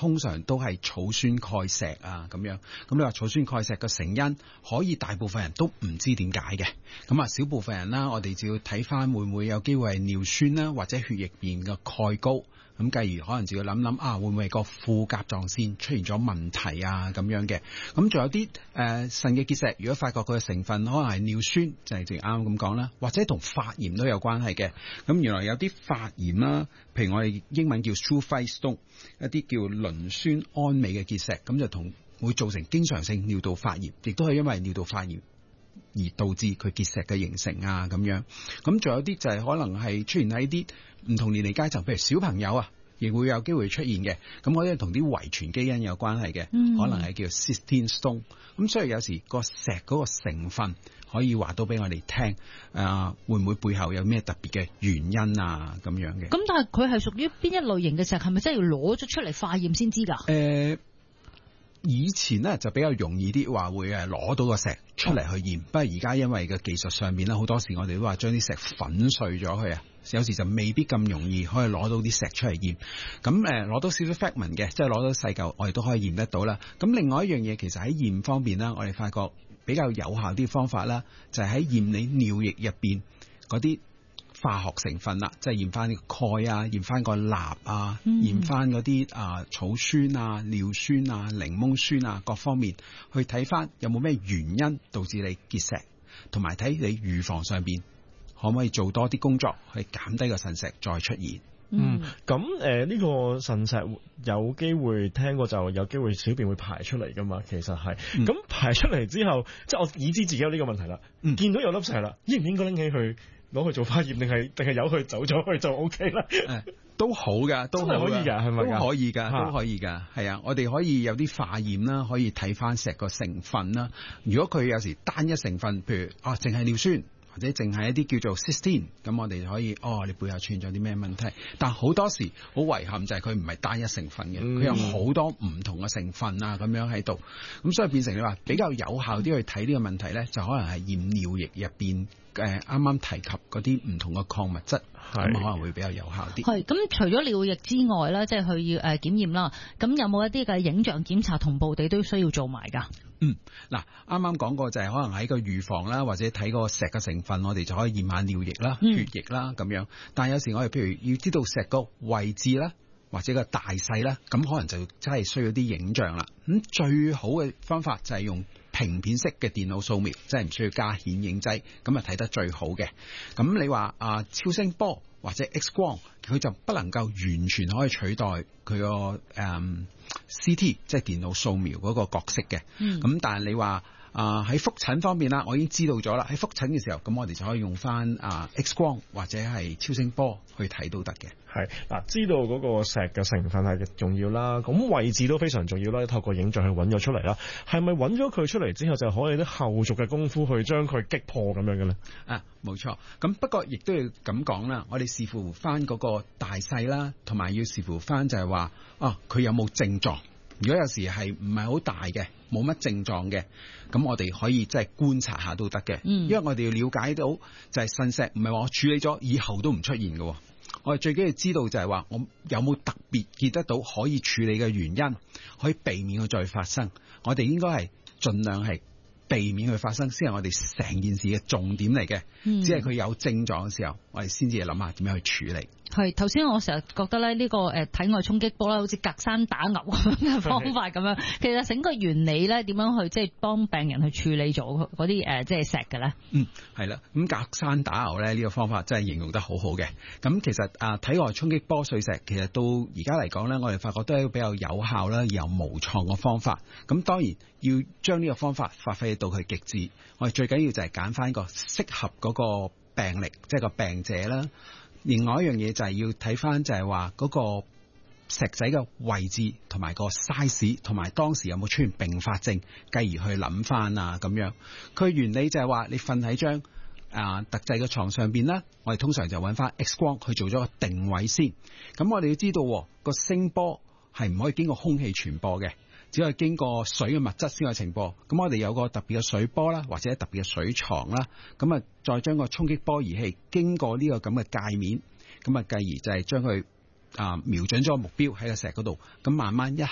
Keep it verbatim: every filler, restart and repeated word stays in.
通常都係草酸鈣石啊咁樣。咁你話草酸鈣石嘅成因，可以大部分人都唔知點解嘅。咁啊，少部分人啦，我哋就要睇翻會唔會有機會係尿酸啦，或者血液入邊嘅鈣高。咁繼而可能就要諗諗啊，會唔會係個副甲狀腺出現咗問題啊咁樣嘅？咁仲有啲誒腎嘅結石，如果發覺佢嘅成分可能係尿酸，就係正啱啱咁講啦，或者同發炎都有關係嘅。咁原來有啲發炎啦，譬如我哋英文叫 Sulfite stone， 一啲叫磷酸胺鎂嘅結石，咁就同會造成經常性尿道發炎，亦都係因為尿道發炎而導致佢結石嘅形成啊咁樣。咁仲有啲就係可能係出現喺啲唔同年齡階層，譬如小朋友啊，亦會有機會出現嘅。咁嗰啲同啲遺傳基因有關係嘅，嗯、可能係叫 cystine stone。咁所以有時個石嗰個成分可以話到俾我哋聽，啊會唔會背後有咩特別嘅原因啊咁樣嘅？ 咁但係佢係屬於邊一類型嘅石？係咪真係要攞咗出嚟化驗先知㗎？誒、 呃。以前咧就比較容易啲話會誒攞到個石出嚟去驗，不過而家因為個技術上面咧，好多時我哋都話將啲石粉碎咗佢啊，有時就未必咁容易可以攞到啲石出嚟驗。咁誒攞到少少 fragment 嘅，即係攞到細嚿，我哋都可以驗得到啦。咁另外一樣嘢，其實喺驗方面啦，我哋發覺比較有效啲方法啦，就係喺驗你尿液入邊嗰啲化學成分啦，即係驗翻啲鈣啊，驗翻個鈉啊，驗翻嗰啲啊草酸啊、尿酸啊、檸檬酸啊各方面，去睇翻有冇咩原因導致你結石，同埋睇你預防上邊可唔可以做多啲工作去減低個腎石再出現。 嗯，咁誒呢個腎石有機會聽過就有機會小便會排出嚟噶嘛？其實係，咁、嗯、排出嚟之後，即係我已知自己有呢個問題啦，嗯、見到有粒石啦，應唔應該拎起去攞去做化驗，定係定係由佢走咗去就 O K 啦？誒，都好噶，都可以噶，係咪？都可以噶，都可以噶，係啊！我哋可以有啲化驗啦，可以睇翻石個成分啦。如果佢有時單一成分，譬如啊，淨係尿酸。或者淨係一啲叫做 cystine， 咁我哋就可以哦，你背後出現咗啲咩問題？但好多時好遺憾就係佢唔係單一成分嘅，佢、嗯、有好多唔同嘅成分啊咁樣喺度，咁所以變成你話比較有效啲去睇呢個問題咧，就可能係驗尿液入邊誒啱啱提及嗰啲唔同嘅礦物質，咁可能會比較有效啲。係咁，除咗尿液之外咧，即係佢要誒檢驗啦，咁有冇一啲嘅影像檢查同步地都需要做埋㗎？嗯，嗱，啱啱講過就係可能喺個預防啦，或者睇個石嘅成分，我哋就可以驗下尿液啦、嗯、血液啦咁樣。但係有時我哋譬如要知道石個位置啦，或者個大細啦，咁可能就真係需要啲影像啦。咁最好嘅方法就係用平片式嘅電腦掃描，即係唔需要加顯影劑，咁啊睇得最好嘅。咁你話啊超聲波或者 X 光，佢就不能夠完全可以取代佢個誒 C T， 即係電腦掃描嗰個角色嘅。咁、嗯、但係你話啊喺覆診方面啦，我已經知道咗啦。喺覆診嘅時候，咁我哋就可以用翻啊 X 光或者係超聲波去睇都得嘅。係嗱，知道嗰個石嘅成分係重要啦，咁位置都非常重要啦。透過影像去揾咗出嚟啦，係咪揾咗佢出嚟之後就可以啲後續嘅功夫去將佢擊破咁樣嘅咧？啊，冇錯。咁不過亦都要咁講啦，我哋視乎翻嗰個大細啦，同埋要視乎翻就係話啊，佢有冇症狀。如果有時係唔係好大嘅，冇乜症狀嘅，咁我哋可以即係觀察下都得嘅。嗯，因為我哋要了解到就係腎石唔係話我處理咗以後都唔出現嘅。我哋最緊要知道就係話我有冇特別見得到可以處理嘅原因，可以避免佢再發生。我哋應該係盡量係避免佢發生，先係我哋成件事嘅重點嚟嘅。嗯，只係佢有症狀嘅時候，我哋先至諗下點樣去處理。係頭先我成日覺得咧呢個誒體外衝擊波咧，好似隔山打牛咁樣嘅方法咁樣。其實整個原理咧，點樣去即係幫病人去處理咗嗰啲誒即係石嘅咧？嗯，係啦。咁隔山打牛咧呢個方法真係形容得好好嘅。咁其實啊體外衝擊波碎石，其實到而家嚟講咧，我哋發覺都係一個比較有效啦，而又無創嘅方法。咁當然要將呢個方法發揮到佢極致，我哋最緊要就係揀翻個適合嗰個病歷，即係個病者啦。另外一樣嘢就係要睇翻就係話嗰個石仔嘅位置同埋個 size 同埋當時有冇出現併發症，繼而去諗翻啊咁樣。佢原理就係話你瞓喺張啊特製嘅床上邊啦，我哋通常就揾翻 X 光去做咗個定位先。咁我哋要知道個聲波係唔可以經過空氣傳播嘅，只可以經過水嘅物質先可以傳播。咁我哋有個特別嘅水波啦，或者特別嘅水床啦，咁啊再將個衝擊波儀器經過呢個咁嘅界面，咁啊繼而就係將佢啊瞄準咗個目標喺個石嗰度，咁慢慢一下